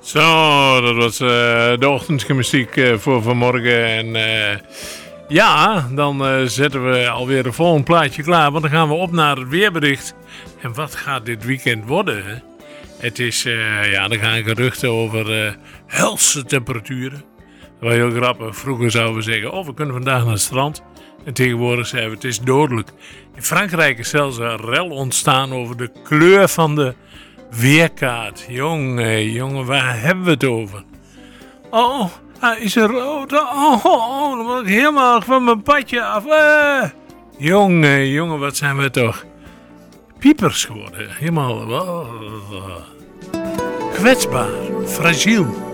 Zo, dat was de ochtendmuziek voor vanmorgen. En dan zetten we alweer een volgend plaatje klaar. Want dan gaan we op naar het weerbericht. En wat gaat dit weekend worden? Hè? Het is, er gaan geruchten over helse temperaturen. Dat was heel grappig. Vroeger zouden we zeggen, we kunnen vandaag naar het strand. En tegenwoordig zeggen we, het is dodelijk. In Frankrijk is zelfs een rel ontstaan over de kleur van de weerkaart. Jongen, waar hebben we het over? Oh, hij is er rood. Dan word ik helemaal van mijn padje af. Jongen, wat zijn we toch piepers geworden. Helemaal kwetsbaar, fragiel.